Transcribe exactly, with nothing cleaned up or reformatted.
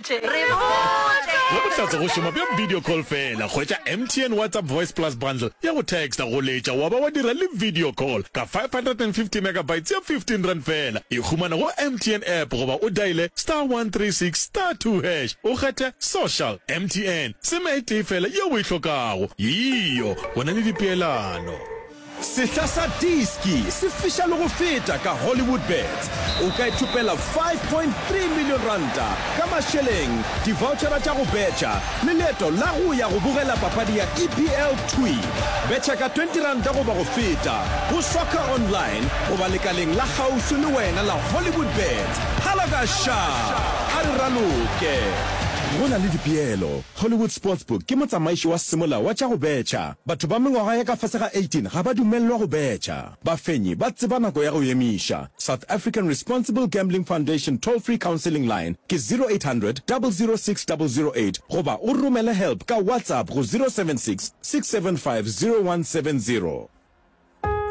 botse re botse go bohlatsa go šoma bja video call fela hwetša M T N WhatsApp voice plus bundle ya go texta go letša wa ba wa dira le video call ka five hundred fifty megabytes ya fifteen rand fela e humana go M T N app goba o diale star one three six star two hash o kgethe social. M T N se maete fela ye o e hlokago yiyo go na le dipeelano. Sehla sa diski se fisha le go feta ka Hollywood Bets. O ka ithupela five point three million ranta ka masheleng, di-vouchera tša go betša le leeto la go ya go bogela papadi ya E P L Twi. Betša ka twenty ranta goba go feta go soccer online goba lekaleng la kgauswi le wena la Hollywood Bets. Hala ka sharp a re raloke. Gona le dipeelo. Hollywood Sportsbook ke motsamaiši wa simola wa tša go betša. Batho ba mengwaga ya ka fase ga eighteen ga ba dumelelwa go betša. Bafenyi ba tseba nako ya go emiša. South African Responsible Gambling Foundation toll-free counseling line ke zero eight hundred, zero zero six zero zero eight goba o romele help ka WhatsApp go zero seven six, six seven five, zero one seven zero.